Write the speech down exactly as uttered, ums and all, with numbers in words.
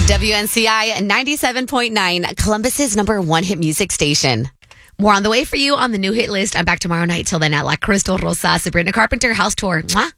W N C I ninety-seven point nine, Columbus's number one hit music station. More on the way for you on the new hit list. I'm back tomorrow night. Till then, at La Crystal Rosa, Sabrina Carpenter House Tour. Mwah.